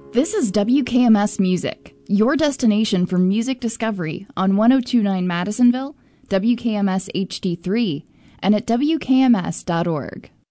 This is WKMS Music, your destination for music discovery on 102.9 Madisonville, WKMS HD3, and at WKMS.org.